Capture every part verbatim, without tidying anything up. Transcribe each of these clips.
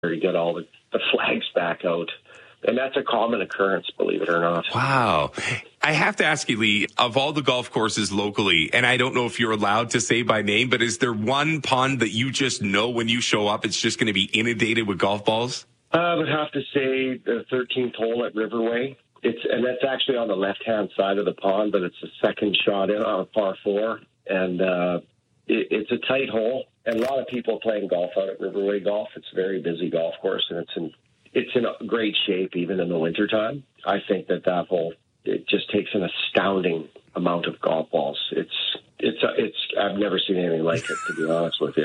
to get all the, the flags back out. And that's a common occurrence, believe it or not. Wow. I have to ask you, Lee, of all the golf courses locally, and I don't know if you're allowed to say by name, but is there one pond that you just know when you show up, it's just going to be inundated with golf balls? I would have to say the thirteenth hole at Riverway. It's and that's actually on the left-hand side of the pond, but it's the second shot in on a par four. And uh, it, it's a tight hole. And a lot of people playing golf out at Riverway Golf. It's a very busy golf course, and it's in it's in great shape even in the wintertime. I think that that hole, it just takes an astounding amount of golf balls. It's it's it's I've never seen anything like it, to be honest with you.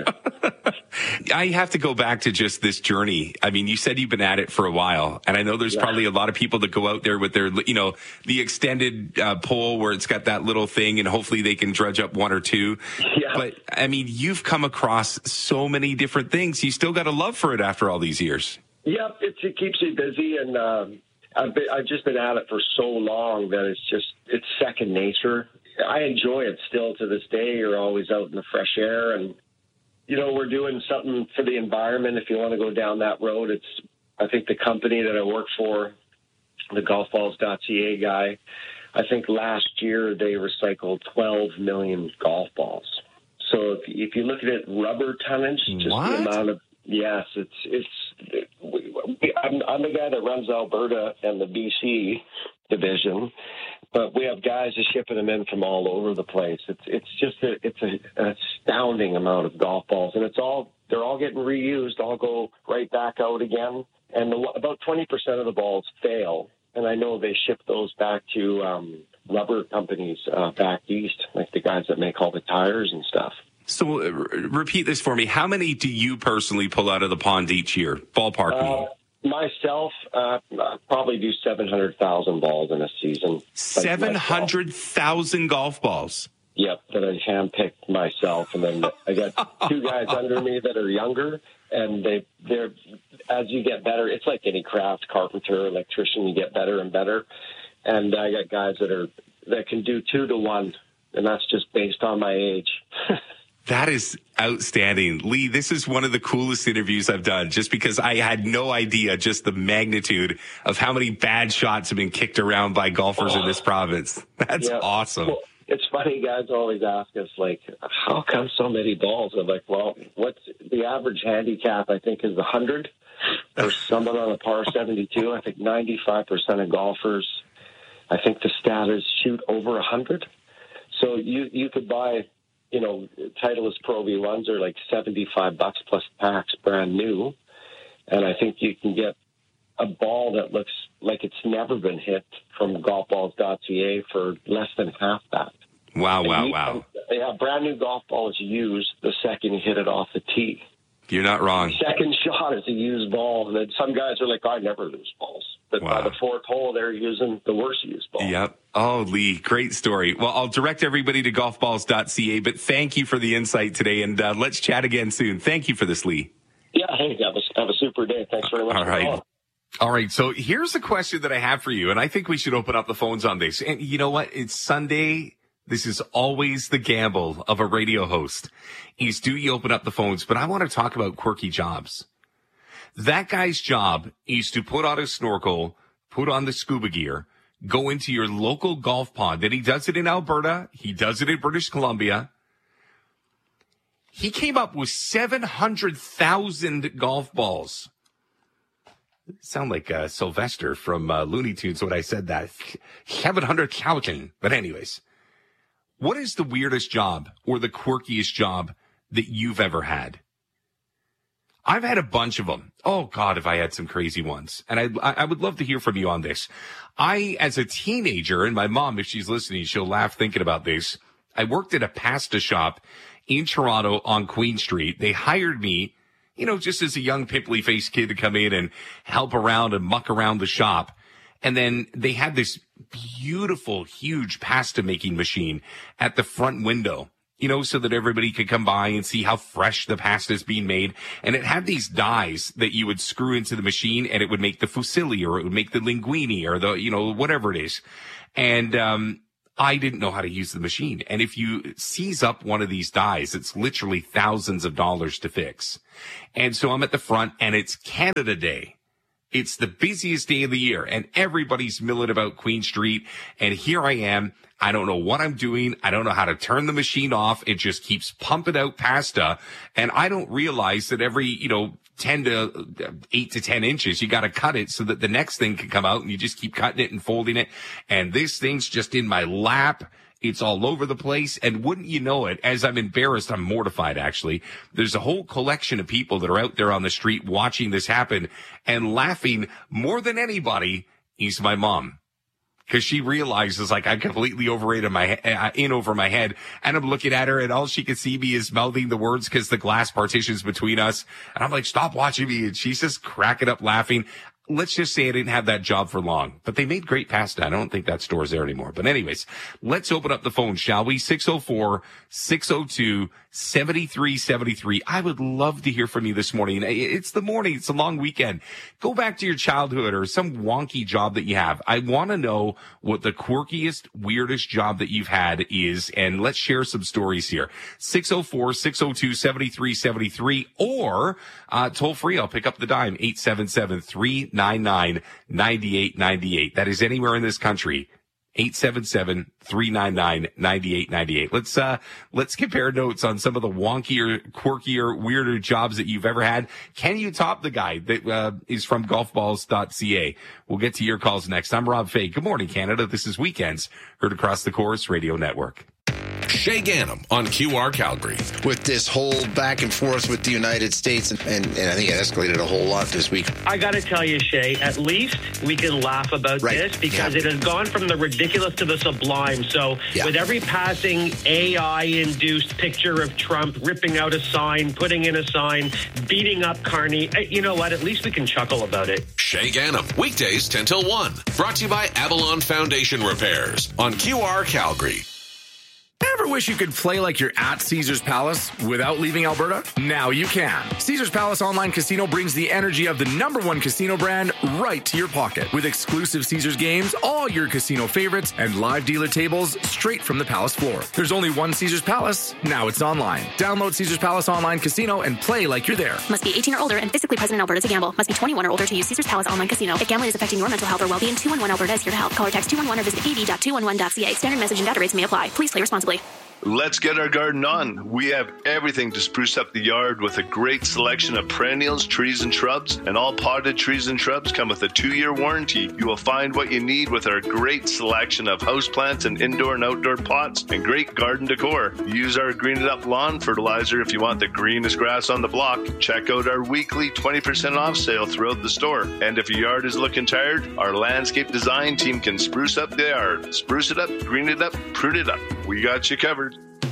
I have to go back to just this journey. I mean, you said you've been at it for a while, and I know there's yeah. probably a lot of people that go out there with their, you know, the extended uh, pole where it's got that little thing, and hopefully they can dredge up one or two. Yeah. But I mean, you've come across so many different things. You still got a love for it after all these years. Yep, it's, it keeps you busy, and um, I've, been, I've just been at it for so long that it's just, it's second nature. I enjoy it still to this day. You're always out in the fresh air, and, you know, we're doing something for the environment. If you want to go down that road, it's, I think the company that I work for, the golf balls dot c a guy, I think last year they recycled twelve million golf balls. So if, if you look at it, rubber tonnage, just what? the amount of, yes, it's, it's, it, we, we, I'm, I'm the guy that runs Alberta and the B C division, but we have guys just shipping them in from all over the place. It's it's just a, it's a, an astounding amount of golf balls, and it's all they're all getting reused. All go right back out again, and the, about twenty percent of the balls fail. And I know they ship those back to um, rubber companies uh, back east, like the guys that make all the tires and stuff. So uh, repeat this for me. How many do you personally pull out of the pond each year? Ballpark uh, me. Myself, uh, I probably do seven hundred thousand balls in a season. seven hundred thousand golf balls? Yep, that I handpicked myself. And then I got two guys under me that are younger, and they, they're, as you get better, it's like any craft, carpenter, electrician, you get better and better. And I got guys that are, that can do two to one, and that's just based on my age. That is outstanding. Lee, this is one of the coolest interviews I've done just because I had no idea just the magnitude of how many bad shots have been kicked around by golfers oh. in this province. That's yeah. awesome. Well, it's funny, guys always ask us, like, how come so many balls? I'm like, well, what's the average handicap, I think, is one hundred for someone on a par seventy-two. I think ninety-five percent of golfers, I think the stat is shoot over one hundred. So you, you could buy... You know, Titleist Pro V ones are like seventy-five bucks plus tax, brand new. And I think you can get a ball that looks like it's never been hit from golf balls dot c a for less than half that. Wow, and wow, you, wow. Yeah, brand new golf ball is used the second you hit it off the tee. You're not wrong. The second shot is a used ball. And then some guys are like, I never lose balls. But wow. by the fourth hole, they're using the worst used ball. Yep. Oh, Lee, great story. Well, I'll direct everybody to golf balls dot c a, but thank you for the insight today, and uh, let's chat again soon. Thank you for this, Lee. Yeah, hey, have a, have a super day. Thanks very much. All right. For All right, so here's a question that I have for you, and I think we should open up the phones on this. And you know what? It's Sunday. This is always the gamble of a radio host, is do you open up the phones? But I want to talk about quirky jobs. That guy's job is to put on a snorkel, put on the scuba gear, go into your local golf pond. And he does it in Alberta. He does it in British Columbia. He came up with seven hundred thousand golf balls. Sound like uh, Sylvester from uh, Looney Tunes when I said that. seven hundred thousand. But anyways, what is the weirdest job or the quirkiest job that you've ever had? I've had a bunch of them. Oh, God, if I had some crazy ones. And I I would love to hear from you on this. I, as a teenager, and my mom, if she's listening, she'll laugh thinking about this. I worked at a pasta shop in Toronto on Queen Street. They hired me, you know, just as a young pimply-faced kid to come in and help around and muck around the shop. And then they had this beautiful, huge pasta-making machine at the front window, you know, so that everybody could come by and see how fresh the pasta is being made. And it had these dies that you would screw into the machine, and it would make the fusilli, or it would make the linguine, or the, you know, whatever it is. And um I didn't know how to use the machine. And if you seize up one of these dies, it's literally thousands of dollars to fix. And so I'm at the front, and it's Canada Day. It's the busiest day of the year, and everybody's milling about Queen Street. And here I am. I don't know what I'm doing. I don't know how to turn the machine off. It just keeps pumping out pasta. And I don't realize that every, you know, ten to eight to ten inches, you got to cut it so that the next thing can come out, and you just keep cutting it and folding it. And this thing's just in my lap. It's all over the place. And wouldn't you know it, as I'm embarrassed, I'm mortified, actually. There's a whole collection of people that are out there on the street watching this happen and laughing more than anybody is my mom. Because she realizes, like, I completely overrated my, uh, in over my head. And I'm looking at her, and all she can see me is mouthing the words because the glass partition's between us. And I'm like, stop watching me. And she's just cracking up laughing. Let's just say I didn't have that job for long, but they made great pasta. I don't think that store's there anymore. But anyways, let's open up the phone, shall we? six oh four, six oh two, seven three seven three. I would love to hear from you this morning. It's the morning. It's a long weekend. Go back to your childhood or some wonky job that you have. I want to know what the quirkiest, weirdest job that you've had is, and let's share some stories here. six oh four, six oh two, seven three seven three, or uh, toll free. I'll pick up the dime, eight seven seven, three nine nine, nine eight nine eight. That is anywhere in this country. eight seven seven, three nine nine, nine eight nine eight. Let's, uh, let's compare notes on some of the wonkier, quirkier, weirder jobs that you've ever had. Can you top the guy that, uh, is from golf balls dot c a? We'll get to your calls next. I'm Rob Fay. Good morning, Canada. This is Weekends, heard across the Chorus Radio Network. Shay Ganem on Q R Calgary. With this whole back and forth with the United States, and, and, and I think it escalated a whole lot this week. I got to tell you, Shay, at least we can laugh about right. this because yeah. it has gone from the ridiculous to the sublime. So yeah. with every passing A I-induced picture of Trump ripping out a sign, putting in a sign, beating up Carney, you know what? At least we can chuckle about it. Shay Ganem, weekdays ten till one. Brought to you by Avalon Foundation Repairs on Q R Calgary. Ever wish you could play like you're at Caesars Palace without leaving Alberta? Now you can. Caesars Palace Online Casino brings the energy of the number one casino brand right to your pocket. With exclusive Caesars games, all your casino favorites, and live dealer tables straight from the Palace floor. There's only one Caesars Palace. Now it's online. Download Caesars Palace Online Casino and play like you're there. Must be eighteen or older and physically present in Alberta to gamble. Must be twenty-one or older to use Caesars Palace Online Casino. If gambling is affecting your mental health or well-being, two one one Alberta is here to help. Call or text two one one or visit a d dot two one one dot c a. Standard message and data rates may apply. Please play responsibly. Let's get our garden on. We have everything to spruce up the yard with a great selection of perennials, trees, and shrubs. And all potted trees and shrubs come with a two-year warranty. You will find what you need with our great selection of houseplants and indoor and outdoor pots and great garden decor. Use our Green It Up lawn fertilizer if you want the greenest grass on the block. Check out our weekly twenty percent off sale throughout the store. And if your yard is looking tired, our landscape design team can spruce up the yard. Spruce it up, green it up, prune it up. We got you covered.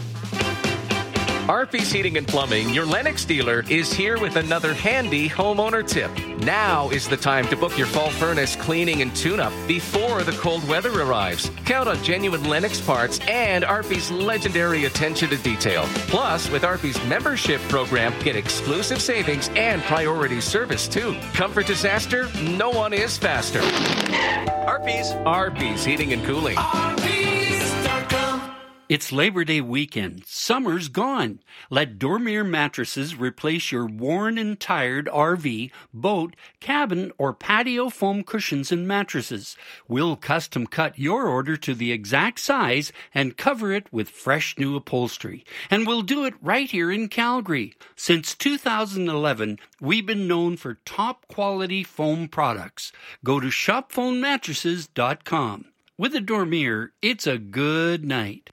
Arby's Heating and Plumbing, your Lennox dealer, is here with another handy homeowner tip. Now is the time to book your fall furnace cleaning and tune-up before the cold weather arrives. Count on genuine Lennox parts and Arby's legendary attention to detail. Plus, with Arby's membership program, get exclusive savings and priority service too. Comfort disaster? No one is faster. Arby's. Arby's Heating and Cooling. It's Labor Day weekend. Summer's gone. Let Dormier Mattresses replace your worn and tired R V, boat, cabin, or patio foam cushions and mattresses. We'll custom cut your order to the exact size and cover it with fresh new upholstery. And we'll do it right here in Calgary. Since two thousand eleven, we've been known for top quality foam products. Go to shop foam mattresses dot com. With a Dormier, it's a good night.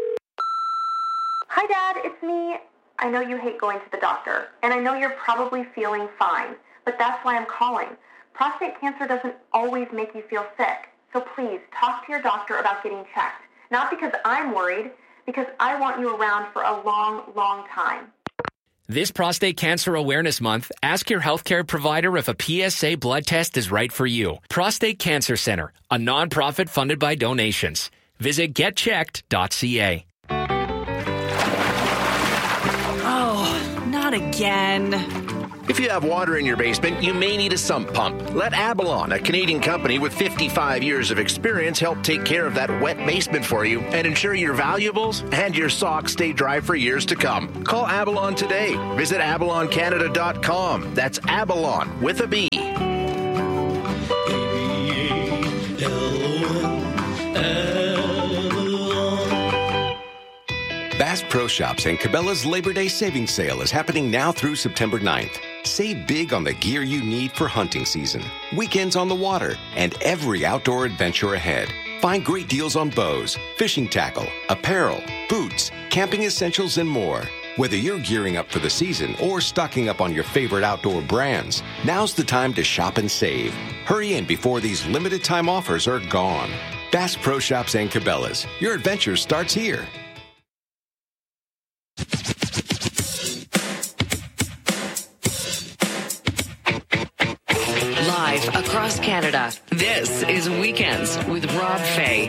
Hi, Dad, it's me. I know you hate going to the doctor, and I know you're probably feeling fine, but that's why I'm calling. Prostate cancer doesn't always make you feel sick, so please talk to your doctor about getting checked. Not because I'm worried, because I want you around for a long, long time. This Prostate Cancer Awareness Month, ask your healthcare provider if a P S A blood test is right for you. Prostate Cancer Center, a nonprofit funded by donations. Visit get checked dot c a. Not again. If you have water in your basement, you may need a sump pump. Let Abalon, a Canadian company with fifty-five years of experience, help take care of that wet basement for you and ensure your valuables and your socks stay dry for years to come. Call Abalon today. Visit abalon canada dot com. That's Abalon with a B. Bass Pro Shops and Cabela's Labor Day Savings Sale is happening now through September ninth. Save big on the gear you need for hunting season, weekends on the water, and every outdoor adventure ahead. Find great deals on bows, fishing tackle, apparel, boots, camping essentials, and more. Whether you're gearing up for the season or stocking up on your favorite outdoor brands, now's the time to shop and save. Hurry in before these limited time offers are gone. Bass Pro Shops and Cabela's. Your adventure starts here. Live across Canada, this is Weekends with Rob Fay.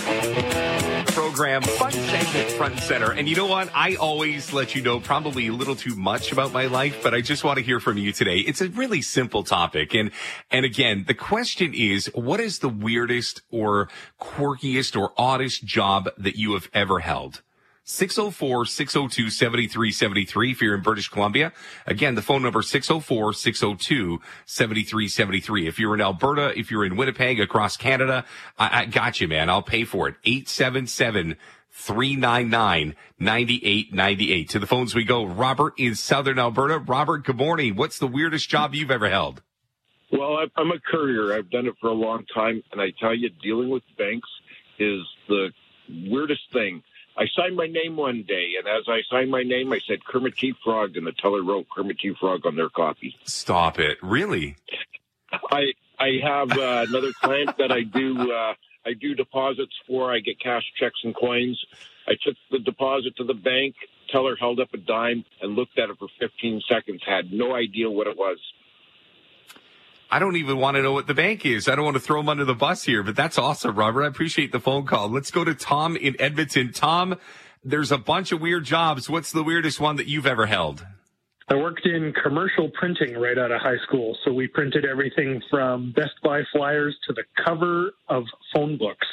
Program, fun segment, front and center. And you know what? I always let you know probably a little too much about my life, but I just want to hear from you today. It's a really simple topic. And, and again, the question is, what is the weirdest or quirkiest or oddest job that you have ever held? six oh four, six oh two, seven three seven three if you're in British Columbia. Again, the phone number six oh four, six oh two, seven three seven three. If you're in Alberta, if you're in Winnipeg, across Canada, I, I got you, man. I'll pay for it. eight seven seven, three nine nine, nine eight nine eight. To the phones we go. Robert in Southern Alberta. Robert, good morning. What's the weirdest job you've ever held? Well, I'm a courier. I've done it for a long time, and I tell you, dealing with banks is the weirdest thing. I signed my name one day, and as I signed my name, I said Kermit T. Frog, and the teller wrote Kermit T. Frog on their copy. Stop it. Really? I I have uh, another client that I do uh, I do deposits for. I get cash checks and coins. I took the deposit to the bank. Teller held up a dime and looked at it for fifteen seconds, had no idea what it was. I don't even want to know what the bank is. I don't want to throw him under the bus here, but that's awesome, Robert. I appreciate the phone call. Let's go to Tom in Edmonton. Tom, there's a bunch of weird jobs. What's the weirdest one that you've ever held? I worked in commercial printing right out of high school. So we printed everything from Best Buy flyers to the cover of phone books.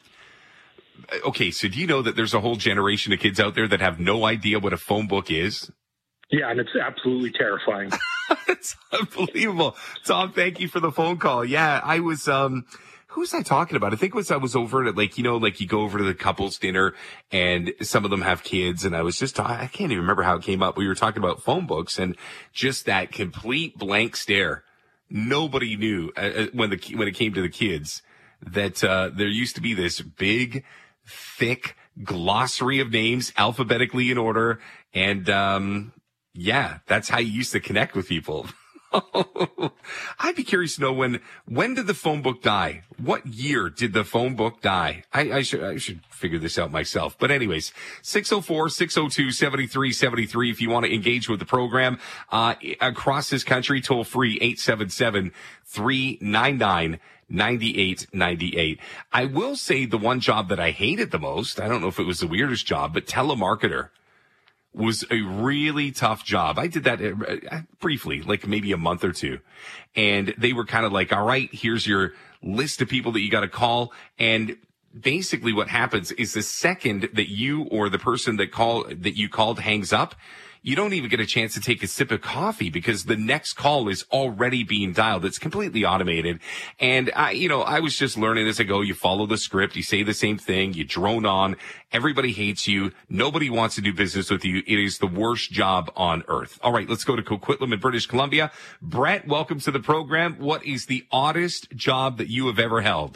Okay, so do you know that there's a whole generation of kids out there that have no idea what a phone book is? Yeah, and it's absolutely terrifying. It's unbelievable. Tom, thank you for the phone call. Yeah, I was, um, who was I talking about? I think it was, I was over at, like, you know, like you go over to the couples dinner and some of them have kids. And I was just, I can't even remember how it came up. We were talking about phone books and just that complete blank stare. Nobody knew uh, when the, when it came to the kids that, uh, there used to be this big, thick glossary of names alphabetically in order. And, um, yeah, that's how you used to connect with people. I'd be curious to know when, when did the phone book die? What year did the phone book die? I, I should, I should figure this out myself. But anyways, six oh four, six oh two, seven three seven three if you want to engage with the program, uh, across this country, toll free, eight seven seven, three nine nine, nine eight nine eight. I will say the one job that I hated the most, I don't know if it was the weirdest job, but telemarketer was a really tough job. I did that uh, briefly, like maybe a month or two. And they were kind of like, all right, here's your list of people that you got to call. And basically what happens is the second that you or the person that call that you called hangs up, you don't even get a chance to take a sip of coffee because the next call is already being dialed. It's completely automated. And I, you know, I was just learning as I go. You follow the script. You say the same thing. You drone on. Everybody hates you. Nobody wants to do business with you. It is the worst job on earth. All right, let's go to Coquitlam in British Columbia. Brett, welcome to the program. What is the oddest job that you have ever held?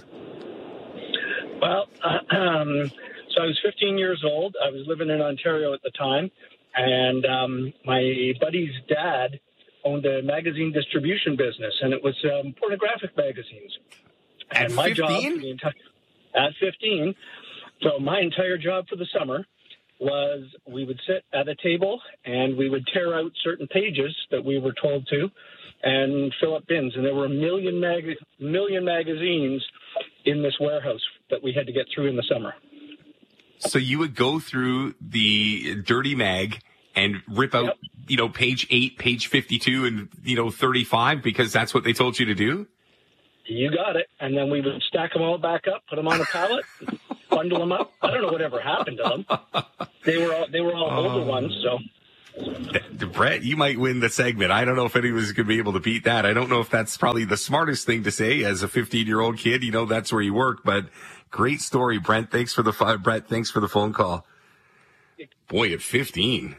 Well, uh, um, so I was fifteen years old. I was living in Ontario at the time. And um, my buddy's dad owned a magazine distribution business, and it was um, pornographic magazines. At and my fifteen? job for the entire, at fifteen. So my entire job for the summer was we would sit at a table and we would tear out certain pages that we were told to and fill up bins. And there were a million mag- million magazines in this warehouse that we had to get through in the summer. So you would go through the dirty mag and rip out yep. you know, page eight, page fifty-two, and, you know, thirty-five because that's what they told you to do? You got it. And then we would stack them all back up, put them on a pallet, bundle them up. I don't know whatever happened to them. They were all, they were all older Oh. ones, so. Brett, you might win the segment. I don't know if anyone's going to be able to beat that. I don't know if that's probably the smartest thing to say as a fifteen-year-old kid. You know, that's where you work, but great story, Brent. Thanks for the fi- Brett. Thanks for the phone call. Boy, at fifteen,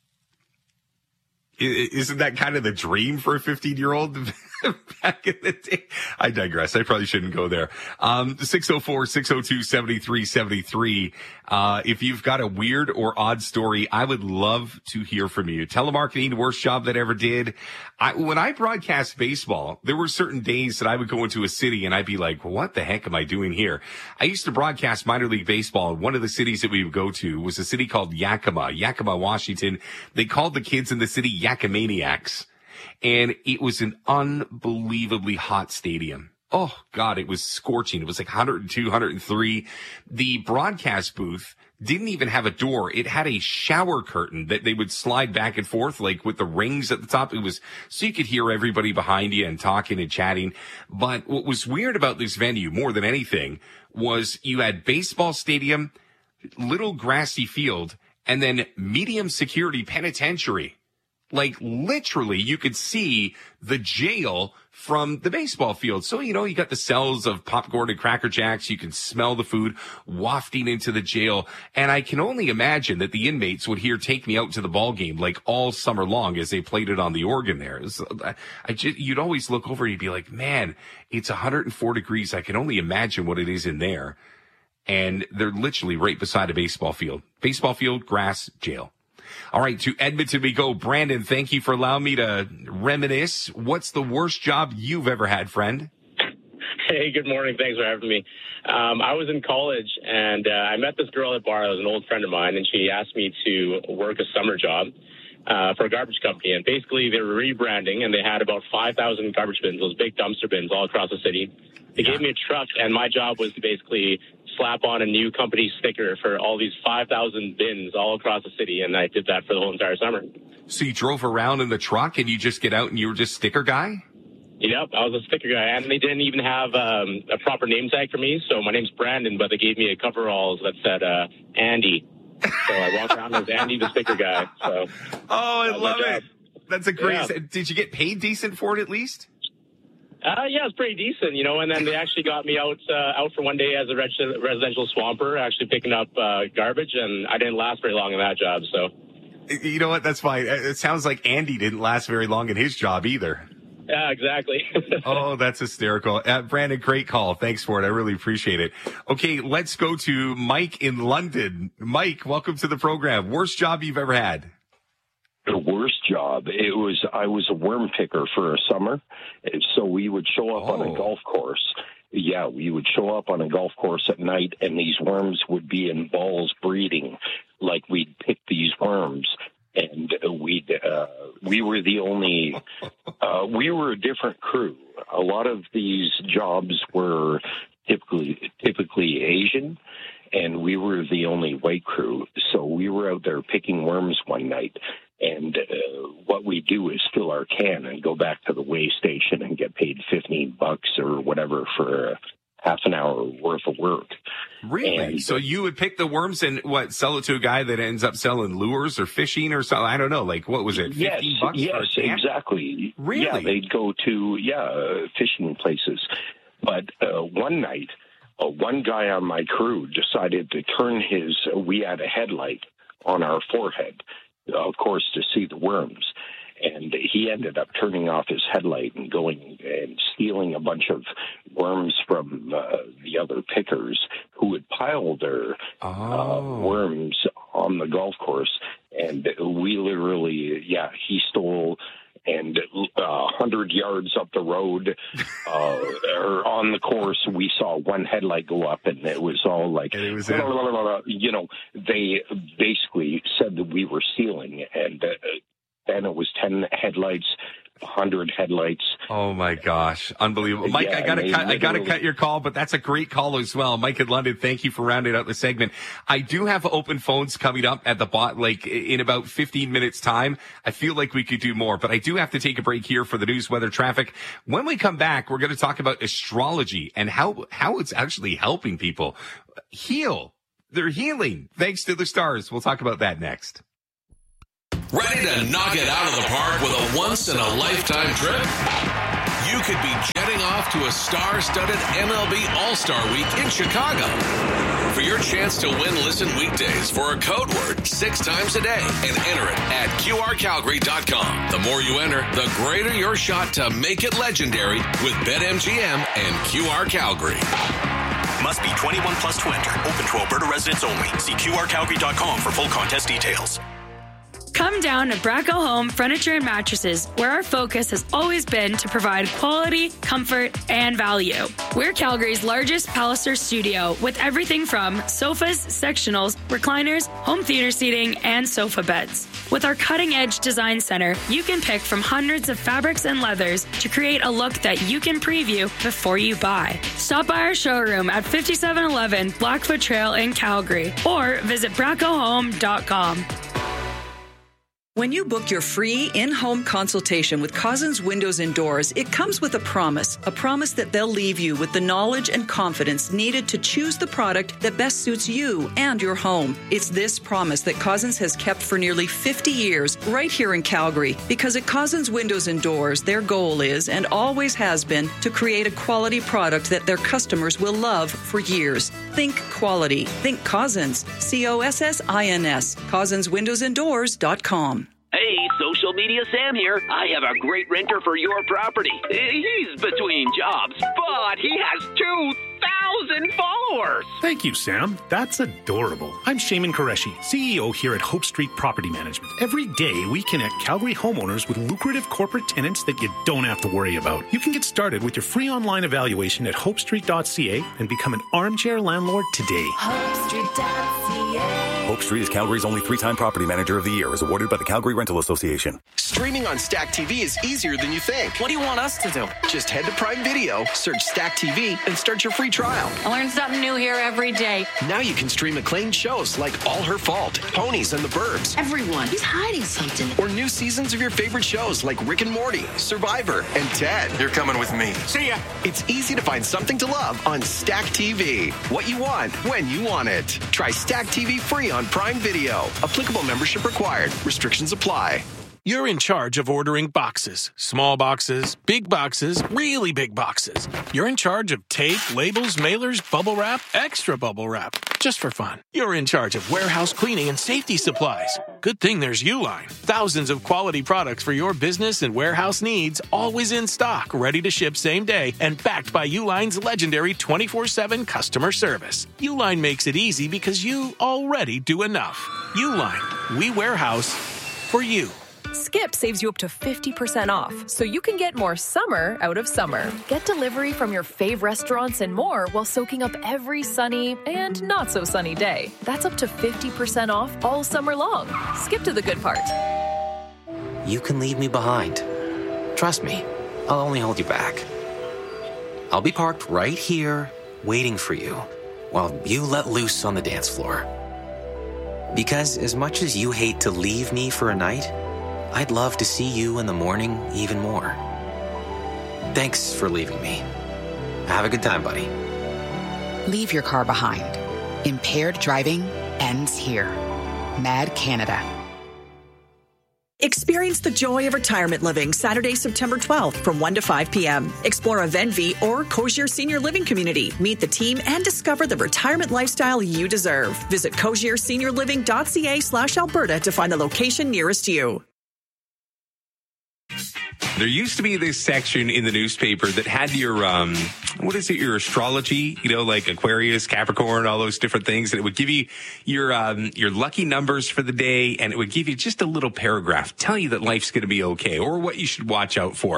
I- isn't that kind of the dream for a fifteen-year-old back in the day? I digress. I probably shouldn't go there. Um, six oh four, six oh two, seven three seven three. Uh, if you've got a weird or odd story, I would love to hear from you. Telemarketing, worst job that I ever did. I, when I broadcast baseball, there were certain days that I would go into a city and I'd be like, what the heck am I doing here? I used to broadcast minor league baseball. One of the cities that we would go to was a city called Yakima, Yakima, Washington. They called the kids in the city Yakamaniacs. And it was an unbelievably hot stadium. Oh, God, it was scorching. It was like one hundred two, one hundred three. The broadcast booth didn't even have a door. It had a shower curtain that they would slide back and forth, like with the rings at the top. It was so you could hear everybody behind you and talking and chatting. But what was weird about this venue more than anything was you had baseball stadium, little grassy field, and then medium security penitentiary. Like literally you could see the jail from the baseball field. So, you know, you got the cells of popcorn and Cracker Jacks. You can smell the food wafting into the jail. And I can only imagine that the inmates would hear Take Me Out to the Ball Game like all summer long as they played it on the organ there. It was, I just, you'd always look over and you'd be like, man, it's one hundred four degrees. I can only imagine what it is in there. And they're literally right beside a baseball field. Baseball field, grass, jail. All right, to Edmonton we go. Brandon, thank you for allowing me to reminisce. What's the worst job you've ever had, friend? Hey, good morning. Thanks for having me. Um, I was in college, and uh, I met this girl at bar. It was an old friend of mine, and she asked me to work a summer job uh, for a garbage company. And basically, they were rebranding, and they had about five thousand garbage bins, those big dumpster bins all across the city. They yeah. gave me a truck, and my job was to basically slap on a new company sticker for all these five thousand bins all across the city, and I did that for the whole entire summer. So you drove around in the truck, and you just get out, and you were just sticker guy? Yep, I was a sticker guy, and they didn't even have um, a proper name tag for me, so my name's Brandon, but they gave me a coveralls that said uh, Andy. So I walked around as Andy, the sticker guy. So oh, I love it. Job. That's a great... Yeah. Did you get paid decent for it at least? Uh, yeah, it's pretty decent, you know, and then they actually got me out uh, out for one day as a res- residential swamper, actually picking up uh, garbage, and I didn't last very long in that job, so. You know what? That's fine. It sounds like Andy didn't last very long in his job either. Yeah, exactly. Oh, that's hysterical. Uh, Brandon, great call. Thanks for it. I really appreciate it. Okay, let's go to Mike in London. Mike, welcome to the program. Worst job you've ever had? The worst job, it was, I was a worm picker for a summer. So we would show up oh. on a golf course. Yeah, we would show up on a golf course at night, and these worms would be in balls breeding. Like we'd pick these worms, and we'd, uh, we were the only, uh, we were a different crew. A lot of these jobs were typically, typically Asian, and we were the only white crew. So we were out there picking worms one night. And uh, what we do is fill our can and go back to the weigh station and get paid fifteen bucks or whatever for a half an hour worth of work. Really? And, so you would pick the worms and what, sell it to a guy that ends up selling lures or fishing or something? I don't know. Like, what was it? fifteen yes, bucks yes, for a can? Exactly. Really? Yeah, they'd go to, yeah, uh, fishing places. But uh, one night, uh, one guy on my crew decided to turn his, uh, we had a headlight on our forehead, of course, to see the worms. And he ended up turning off his headlight and going and stealing a bunch of worms from uh, the other pickers who would pile their oh. uh, worms on the golf course. And we literally, yeah, he stole, and a uh, hundred yards up the road uh, or on the course, we saw one headlight go up, and it was all like, and it was blah, blah, blah, blah, you know, they basically said that we were stealing, and uh, then it was ten headlights, one hundred headlights. Oh my gosh, unbelievable, Mike! Yeah, I gotta they cut. I gotta literally- cut your call, but that's a great call as well, Mike in London. Thank you for rounding out the segment. I do have open phones coming up at the bot, like in about fifteen minutes time. I feel like we could do more, but I do have to take a break here for the news, weather, traffic. When we come back, we're going to talk about astrology and how how it's actually helping people heal. They're healing thanks to the stars. We'll talk about that next. Ready to knock it out of the park with a once-in-a-lifetime trip? You could be jetting off to a star-studded M L B All-Star Week in Chicago. For your chance to win, listen weekdays for a code word six times a day and enter it at Q R Calgary dot com. The more you enter, the greater your shot to make it legendary with BetMGM and Q R Calgary. Must be twenty-one plus to enter. Open to Alberta residents only. See Q R Calgary dot com for full contest details. Come down to Bracco Home Furniture and Mattresses, where our focus has always been to provide quality, comfort, and value. We're Calgary's largest Palliser studio with everything from sofas, sectionals, recliners, home theater seating, and sofa beds. With our cutting-edge design center, you can pick from hundreds of fabrics and leathers to create a look that you can preview before you buy. Stop by our showroom at fifty-seven eleven Blackfoot Trail in Calgary or visit bracco home dot com. When you book your free in-home consultation with Cousins Windows and Doors, it comes with a promise, a promise that they'll leave you with the knowledge and confidence needed to choose the product that best suits you and your home. It's this promise that Cousins has kept for nearly fifty years right here in Calgary, because at Cousins Windows and Doors, their goal is and always has been to create a quality product that their customers will love for years. Think quality. Think Cousins. C O S S I N S. Cousins Windows and Doors dot com. Hey, Social Media Sam here. I have a great renter for your property. He's between jobs, but he has two thousand followers. Thank you, Sam. That's adorable. I'm Shaman Qureshi, C E O here at Hope Street Property Management. Every day, we connect Calgary homeowners with lucrative corporate tenants that you don't have to worry about. You can get started with your free online evaluation at hope street dot c a and become an armchair landlord today. hope street dot c a Hope Street is Calgary's only three-time Property Manager of the Year, as awarded by the Calgary Rental Association. Streaming on Stack T V is easier than you think. What do you want us to do? Just head to Prime Video, search Stack T V, and start your free trial. I learn something new here every day. Now you can stream acclaimed shows like All Her Fault, Ponies and the Burbs. Everyone, he's hiding something. Or new seasons of your favorite shows like Rick and Morty, Survivor, and Ted. You're coming with me. See ya. It's easy to find something to love on Stack T V. What you want, when you want it. Try Stack T V free on Prime Video. Applicable membership required. Restrictions apply. You're in charge of ordering boxes. Small boxes, big boxes, really big boxes. You're in charge of tape, labels, mailers, bubble wrap, extra bubble wrap. Just for fun. You're in charge of warehouse cleaning and safety supplies. Good thing there's Uline. Thousands of quality products for your business and warehouse needs, always in stock, ready to ship same day, and backed by Uline's legendary twenty-four seven customer service. Uline makes it easy because you already do enough. Uline. We warehouse for you. Skip saves you up to fifty percent off, so you can get more summer out of summer. Get delivery from your fave restaurants and more while soaking up every sunny and not so sunny day. That's up to fifty percent off all summer long. Skip to the good part. You can leave me behind. Trust me, I'll only hold you back. I'll be parked right here, waiting for you, while you let loose on the dance floor. Because as much as you hate to leave me for a night, I'd love to see you in the morning even more. Thanks for leaving me. Have a good time, buddy. Leave your car behind. Impaired driving ends here. Mad Canada. Experience the joy of retirement living Saturday, September twelfth from one to five p.m. Explore a Venvi or Cozier Senior Living community. Meet the team and discover the retirement lifestyle you deserve. Visit cozier senior living dot c a slash Alberta to find the location nearest you. There used to be this section in the newspaper that had your, um, what is it, your astrology, you know, like Aquarius, Capricorn, all those different things. And it would give you your, um, your lucky numbers for the day. And it would give you just a little paragraph, tell you that life's going to be okay or what you should watch out for.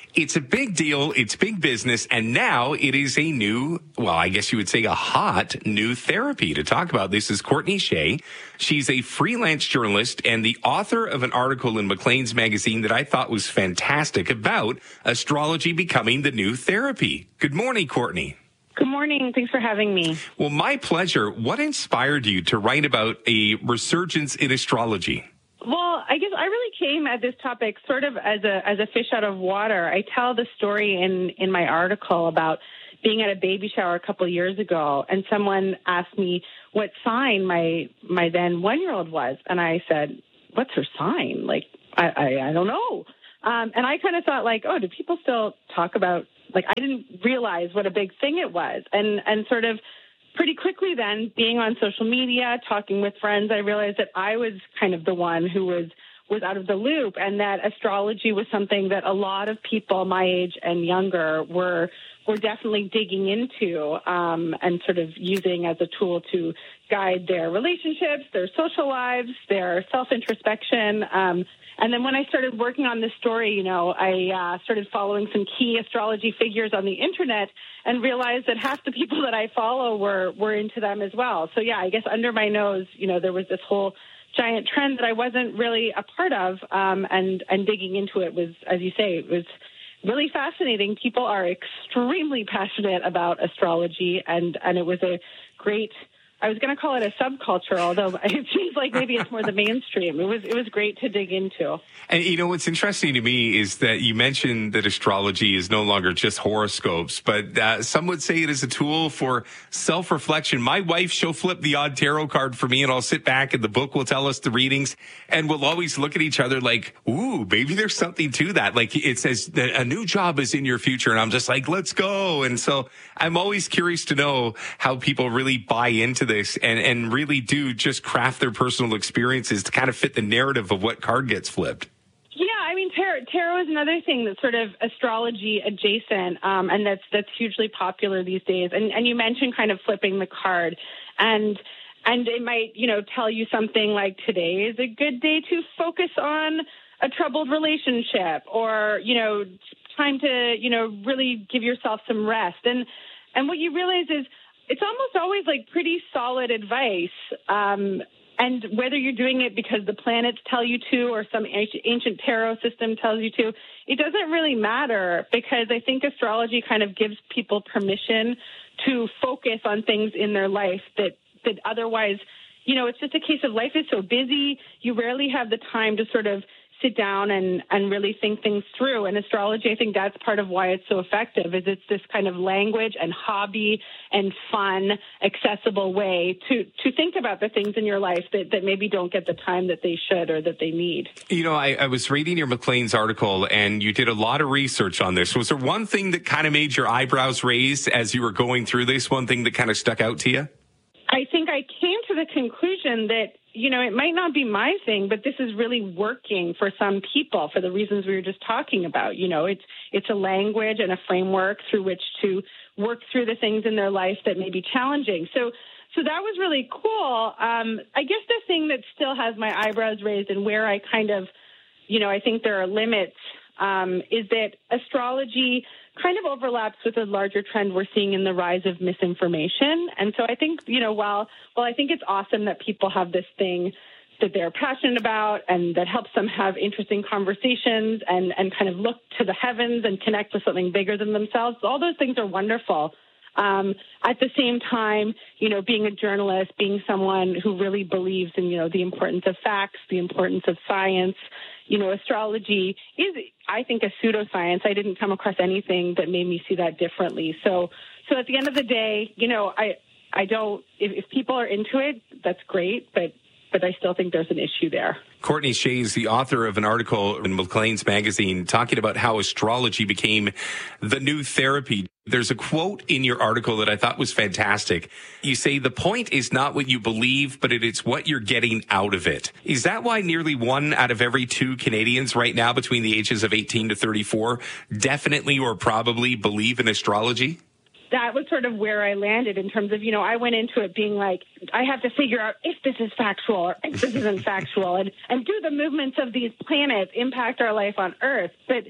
It's a big deal. It's big business. And now it is a new, well, I guess you would say a hot new therapy. To talk about this is Courtney Shea. She's a freelance journalist and the author of an article in Maclean's magazine that I thought was fantastic about astrology becoming the new therapy. Good morning, Courtney. Good morning. Thanks for having me. Well, my pleasure. What inspired you to write about a resurgence in astrology? Well, I guess I really came at this topic sort of as a as a fish out of water. I tell the story in, in my article about being at a baby shower a couple of years ago, and someone asked me what sign my my then one-year-old was, and I said, "What's her sign? Like, I I, I don't know." Um, and I kind of thought, like, oh, do people still talk about? Like, I didn't realize what a big thing it was, and and sort of. Pretty quickly then, being on social media, talking with friends, I realized that I was kind of the one who was, was out of the loop, and that astrology was something that a lot of people my age and younger were were definitely digging into um, and sort of using as a tool to guide their relationships, their social lives, their self-introspection. Um, and then when I started working on this story, you know, I uh, started following some key astrology figures on the internet and realized that half the people that I follow were, were into them as well. So, yeah, I guess under my nose, you know, there was this whole giant trend that I wasn't really a part of, um, and, and digging into it was, as you say, it was really fascinating. People are extremely passionate about astrology, and, and it was a great, I was going to call it a subculture, although it seems like maybe it's more the mainstream. It was it was great to dig into. And, you know, what's interesting to me is that you mentioned that astrology is no longer just horoscopes, but uh, some would say it is a tool for self-reflection. My wife, she'll flip the odd tarot card for me, and I'll sit back, and the book will tell us the readings, and we'll always look at each other like, ooh, maybe there's something to that. Like, it says that a new job is in your future, and I'm just like, let's go. And so I'm always curious to know how people really buy into this and, and really do just craft their personal experiences to kind of fit the narrative of what card gets flipped. Yeah, I mean, tarot, tarot is another thing that's sort of astrology adjacent, um, and that's that's hugely popular these days. And, and you mentioned kind of flipping the card, and and it might, you know, tell you something like today is a good day to focus on a troubled relationship, or, you know, time to, you know, really give yourself some rest. And and what you realize is it's almost always like pretty solid advice. Um, and whether you're doing it because the planets tell you to or some ancient tarot system tells you to, it doesn't really matter, because I think astrology kind of gives people permission to focus on things in their life that, that otherwise, you know, it's just a case of life is so busy. You rarely have the time to sort of sit down and, and really think things through. And astrology, I think that's part of why it's so effective, is it's this kind of language and hobby and fun, accessible way to, to think about the things in your life that, that maybe don't get the time that they should or that they need. You know, I, I was reading your Maclean's article, and you did a lot of research on this. Was there one thing that kind of made your eyebrows raise as you were going through this, one thing that kind of stuck out to you? I think I came to the conclusion that, you know, it might not be my thing, but this is really working for some people for the reasons we were just talking about. You know, it's it's a language and a framework through which to work through the things in their life that may be challenging. So so that was really cool. Um, I guess the thing that still has my eyebrows raised, and where I kind of, you know, I think there are limits, um, is that astrology kind of overlaps with a larger trend we're seeing in the rise of misinformation. And so I think, you know, while, while I think it's awesome that people have this thing that they're passionate about and that helps them have interesting conversations and, and kind of look to the heavens and connect with something bigger than themselves, all those things are wonderful. Um, at the same time, you know, being a journalist, being someone who really believes in, you know, the importance of facts, the importance of science, you know, astrology is, I think, a pseudoscience. I didn't come across anything that made me see that differently. So, so at the end of the day, you know, I, I don't, if, if people are into it, that's great, but but I still think there's an issue there. Courtney Shea is the author of an article in Maclean's magazine talking about how astrology became the new therapy. There's a quote in your article that I thought was fantastic. You say, the point is not what you believe, but it is what you're getting out of it. Is that why nearly one out of every two Canadians right now between the ages of eighteen to thirty-four definitely or probably believe in astrology? That was sort of where I landed in terms of, you know, I went into it being like, I have to figure out if this is factual or if this isn't factual, and, and do the movements of these planets impact our life on Earth? But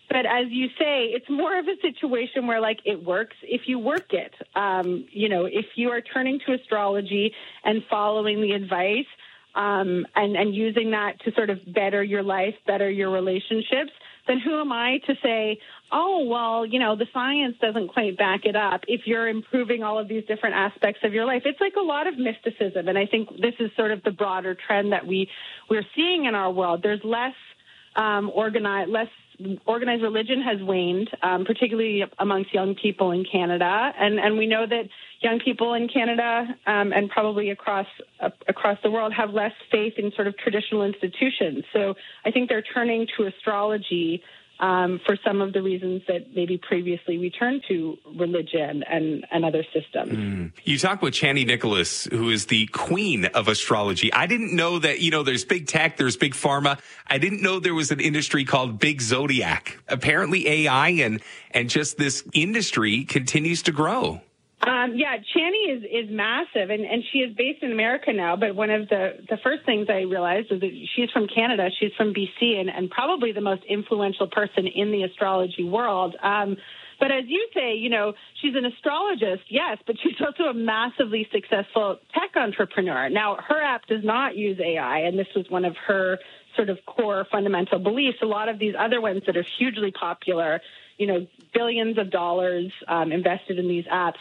But as you say, it's more of a situation where, like, it works if you work it. Um, you know, if you are turning to astrology and following the advice um, and, and using that to sort of better your life, better your relationships, then who am I to say, oh, well, you know, the science doesn't quite back it up if you're improving all of these different aspects of your life. It's like a lot of mysticism. And I think this is sort of the broader trend that we, we're seeing in our world. There's less um, organized, less organized religion has waned, um, particularly amongst young people in Canada. And, and we know that young people in Canada um, and probably across uh, across the world have less faith in sort of traditional institutions. So I think they're turning to astrology um, for some of the reasons that maybe previously we turned to religion and, and other systems. Mm. You talk with Chani Nicholas, who is the queen of astrology. I didn't know that, you know, there's big tech, there's big pharma. I didn't know there was an industry called Big Zodiac. Apparently A I and, and just this industry continues to grow. Um, yeah, Chani is, is massive, and, and she is based in America now. But one of the, the first things I realized was that she's from Canada. She's from B C, and, and probably the most influential person in the astrology world. Um, but as you say, you know, she's an astrologist, yes, but she's also a massively successful tech entrepreneur. Now, her app does not use A I, and this was one of her sort of core fundamental beliefs. A lot of these other ones that are hugely popular, you know, billions of dollars um, invested in these apps.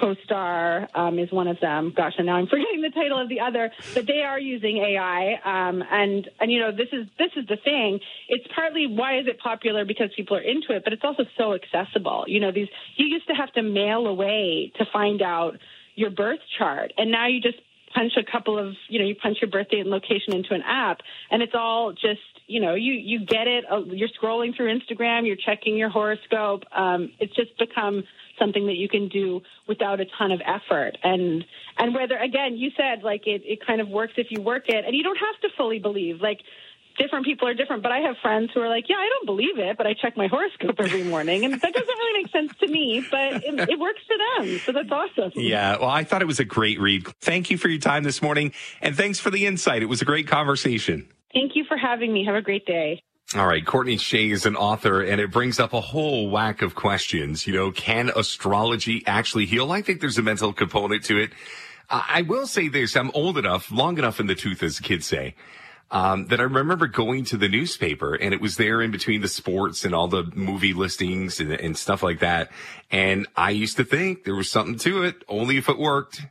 CoStar um, is one of them. Gosh, and now I'm forgetting the title of the other, but they are using A I. Um, and, and, you know, this is this is the thing. It's partly why is it popular because people are into it, but it's also so accessible. You know, these you used to have to mail away to find out your birth chart, and now you just punch a couple of, you know, you punch your birthday and location into an app, and it's all just, you know, you, you get it. You're scrolling through Instagram, you're checking your horoscope. Um, it's just become something that you can do without a ton of effort. And and whether, again, you said, like, it, it kind of works if you work it, and you don't have to fully believe. Like, different people are different, but I have friends who are like, yeah, I don't believe it, but I check my horoscope every morning, and that doesn't really make sense to me, but it, it works for them, so that's awesome. Yeah, well, I thought it was a great read. Thank you for your time this morning, and thanks for the insight. It was a great conversation. Thank you for having me. Have a great day. All right, Courtney Shea is an author, and it brings up a whole whack of questions. You know, can astrology actually heal? I think there's a mental component to it. I will say this, I'm old enough, long enough in the tooth, as kids say, Um, that I remember going to the newspaper, and it was there in between the sports and all the movie listings and, and stuff like that. And I used to think there was something to it, only if it worked.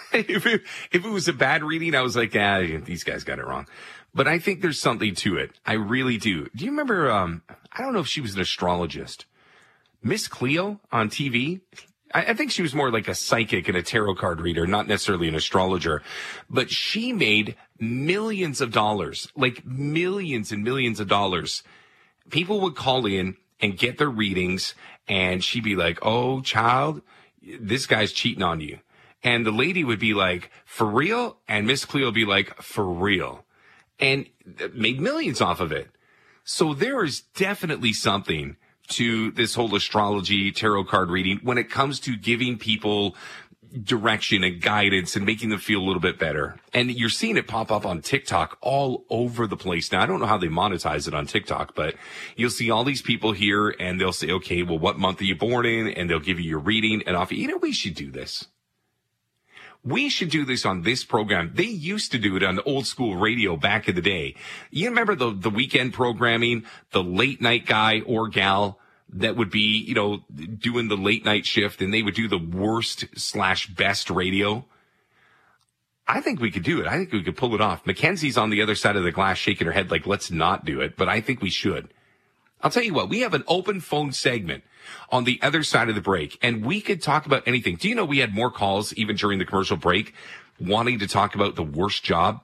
if it, if it was a bad reading, I was like, ah, these guys got it wrong. But I think there's something to it. I really do. Do you remember, um, I don't know if she was an astrologist, Miss Cleo on T V? I think she was more like a psychic and a tarot card reader, not necessarily an astrologer, but she made millions of dollars, like millions and millions of dollars. People would call in and get their readings, and she'd be like, oh, child, this guy's cheating on you. And the lady would be like, for real? And Miss Cleo would be like, for real. And made millions off of it. So there is definitely something to this whole astrology, tarot card reading when it comes to giving people direction and guidance and making them feel a little bit better. And you're seeing it pop up on TikTok all over the place. Now, I don't know how they monetize it on TikTok, but you'll see all these people here and they'll say, okay, well, what month are you born in? And they'll give you your reading and off. You know, we should do this. We should do this on this program. They used to do it on old school radio back in the day. You remember the, the weekend programming, the late night guy or gal that would be, you know, doing the late night shift, and they would do the worst slash best radio. I think we could do it. I think we could pull it off. Mackenzie's on the other side of the glass shaking her head like, let's not do it, but I think we should. I'll tell you what, we have an open phone segment on the other side of the break, and we could talk about anything. Do you know we had more calls even during the commercial break wanting to talk about the worst job?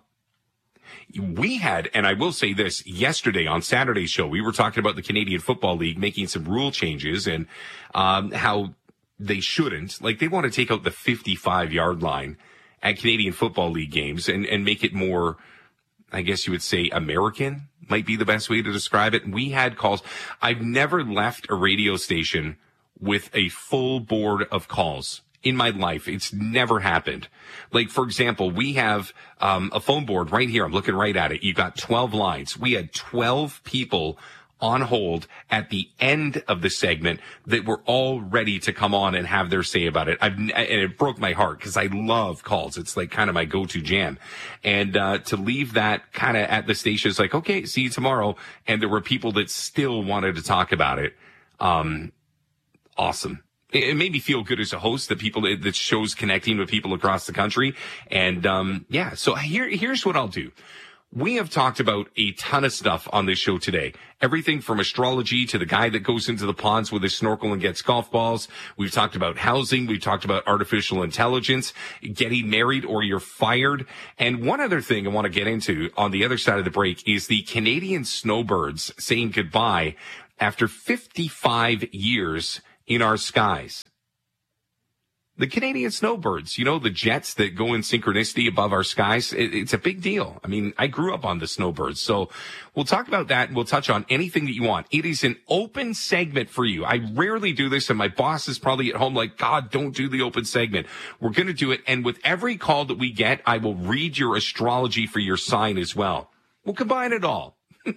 We had, and I will say this, yesterday on Saturday's show, we were talking about the Canadian Football League making some rule changes and um, how they shouldn't. Like, they want to take out the fifty-five yard line at Canadian Football League games and, and make it more, I guess you would say, American might be the best way to describe it. And we had calls. I've never left a radio station with a full board of calls in my life. It's never happened. Like, for example, we have um, a phone board right here. I'm looking right at it. You've got twelve lines. We had twelve people on hold at the end of the segment that were all ready to come on and have their say about it. I've, and it broke my heart because I love calls. It's like kind of my go-to jam. And, uh, to leave that kind of at the station is like, okay, see you tomorrow. And there were people that still wanted to talk about it. Um, awesome. It, it made me feel good as a host that people, that shows connecting with people across the country. And, um, yeah, so here, here's what I'll do. We have talked about a ton of stuff on this show today. Everything from astrology to the guy that goes into the ponds with his snorkel and gets golf balls. We've talked about housing. We've talked about artificial intelligence, getting married or you're fired. And one other thing I want to get into on the other side of the break is the Canadian snowbirds saying goodbye after fifty-five years in our skies. The Canadian snowbirds, you know, the jets that go in synchronicity above our skies, it, it's a big deal. I mean, I grew up on the snowbirds. So we'll talk about that and we'll touch on anything that you want. It is an open segment for you. I rarely do this, and my boss is probably at home like, God, don't do the open segment. We're going to do it. And with every call that we get, I will read your astrology for your sign as well. We'll combine it all.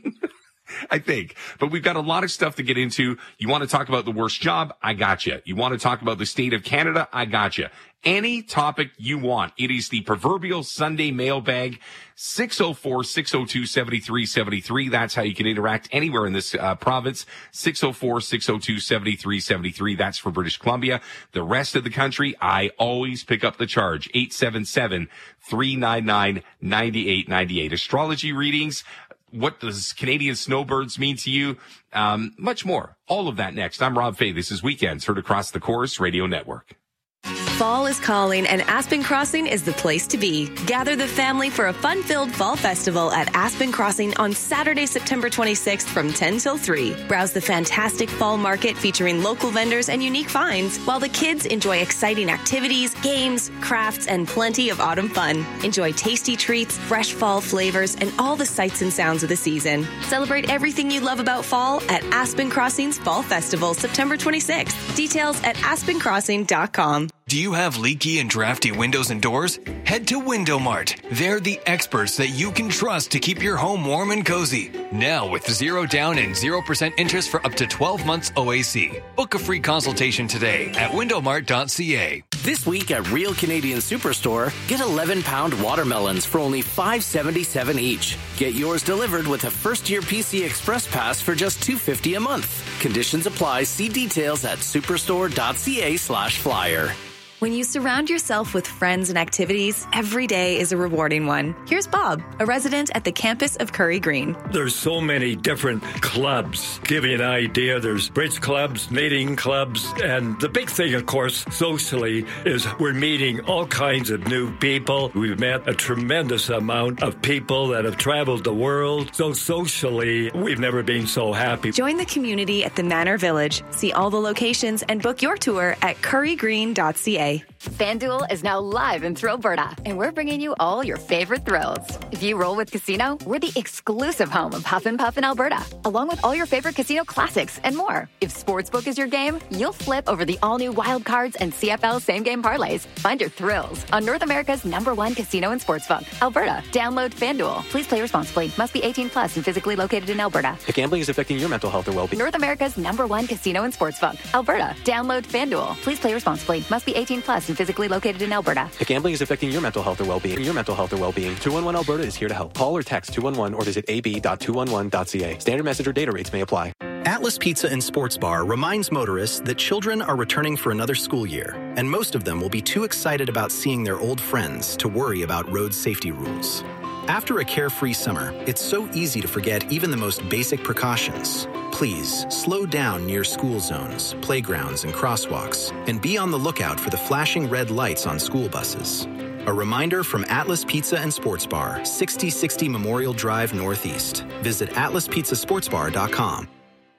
I think. But we've got a lot of stuff to get into. You want to talk about the worst job? I got you. You want to talk about the state of Canada? I got you. Any topic you want. It is the proverbial Sunday mailbag. six oh four, six oh two, seven three seven three. That's how you can interact anywhere in this uh, province. six oh four, six oh two, seven three seven three. That's for British Columbia. The rest of the country, I always pick up the charge. eight seven seven, three nine nine, nine eight nine eight. Astrology readings. What does Canadian snowbirds mean to you? Um, much more. All of that next. I'm Rob Fay. This is Weekends, heard across the Chorus Radio Network. Fall is calling, and Aspen Crossing is the place to be. Gather the family for a fun-filled fall festival at Aspen Crossing on Saturday, September twenty-sixth from ten till three. Browse the fantastic fall market featuring local vendors and unique finds, while the kids enjoy exciting activities, games, crafts, and plenty of autumn fun. Enjoy tasty treats, fresh fall flavors, and all the sights and sounds of the season. Celebrate everything you love about fall at Aspen Crossing's Fall Festival, September twenty-sixth. Details at aspen crossing dot com. Do you have leaky and drafty windows and doors? Head to Window Mart. They're the experts that you can trust to keep your home warm and cozy. Now with zero down and zero percent interest for up to twelve months O A C. Book a free consultation today at window mart dot c a. This week at Real Canadian Superstore, get eleven pound watermelons for only five seventy-seven each. Get yours delivered with a first-year P C Express Pass for just two fifty a month. Conditions apply. See details at superstore dot c a slash flyer. When you surround yourself with friends and activities, every day is a rewarding one. Here's Bob, a resident at the campus of Curry Green. There's so many different clubs. Give you an idea, there's bridge clubs, knitting clubs, and the big thing, of course, socially, is we're meeting all kinds of new people. We've met a tremendous amount of people that have traveled the world. So socially, we've never been so happy. Join the community at the Manor Village. See all the locations and book your tour at curry green dot c a. FanDuel is now live in Thrillberta, and we're bringing you all your favorite thrills. If you roll with Casino, we're the exclusive home of Huff and Puff in Alberta, along with all your favorite casino classics and more. If Sportsbook is your game, you'll flip over the all-new Wild Cards and C F L same-game parlays. Find your thrills on North America's number one casino and sportsbook, Alberta. Download FanDuel. Please play responsibly. Must be eighteen plus and physically located in Alberta. If gambling is affecting your mental health or well-being. North America's number one casino and sportsbook, Alberta. Download FanDuel. Please play responsibly. Must be eighteen plus and physically located in Alberta. If gambling is affecting your mental health or well-being, your mental health or well-being, two one one Alberta is here to help. Call or text two one one or visit a b dot two one one dot c a. Standard message or data rates may apply. Atlas Pizza and Sports Bar reminds motorists that children are returning for another school year, and most of them will be too excited about seeing their old friends to worry about road safety rules. After a carefree summer, it's so easy to forget even the most basic precautions. Please slow down near school zones, playgrounds, and crosswalks, and be on the lookout for the flashing red lights on school buses. A reminder from Atlas Pizza and Sports Bar, sixty sixty Memorial Drive Northeast. Visit atlas pizza sports bar dot com.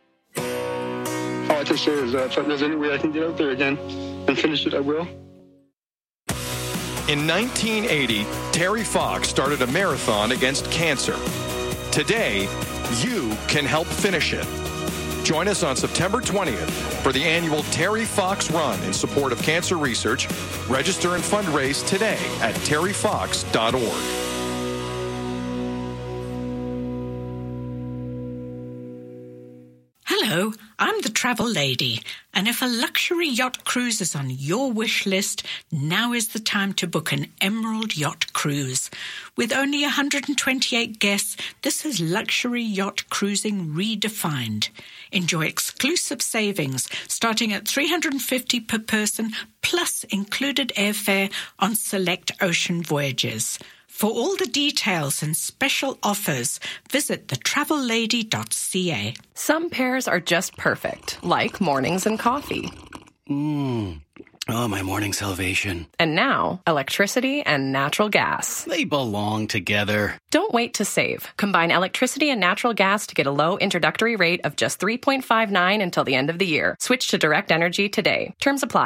All I can say is that if there's any way I can get out there again and finish it, I will. In nineteen eighty, Terry Fox started a marathon against cancer. Today, you can help finish it. Join us on September twentieth for the annual Terry Fox Run in support of cancer research. Register and fundraise today at terry fox dot org. I'm the travel lady, and if a luxury yacht cruise is on your wish list, now is the time to book an Emerald Yacht Cruise. With only one hundred twenty-eight guests, this is luxury yacht cruising redefined. Enjoy exclusive savings starting at three hundred fifty dollars per person, plus included airfare on select ocean voyages. For all the details and special offers, visit the travel lady dot c a. Some pairs are just perfect, like mornings and coffee. Mmm. Oh, my morning salvation. And now, electricity and natural gas. They belong together. Don't wait to save. Combine electricity and natural gas to get a low introductory rate of just three point five nine until the end of the year. Switch to Direct Energy today. Terms apply.